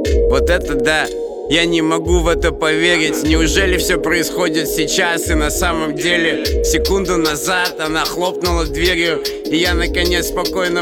Вот это да, я не могу в это поверить. Неужели все происходит сейчас? И на самом деле секунду назад она хлопнула дверью, и я наконец спокойно